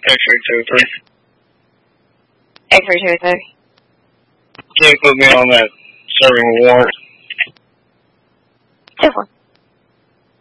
X-ray 203. X-ray 203. Can you put me on that serving warrant? Sure.